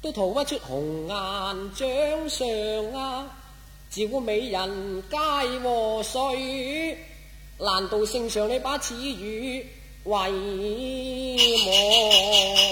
都塗不出紅顏長相啊！照美人皆和誰？難道聖上你把此語為我？